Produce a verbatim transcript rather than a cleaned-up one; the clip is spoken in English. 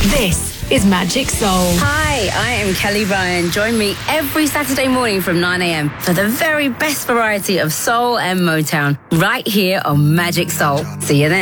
This is Magic Soul. Hi, I am Kelly Ryan. Join me every Saturday morning from nine a.m. for the very best variety of soul and Motown right here on Magic Soul. See you then.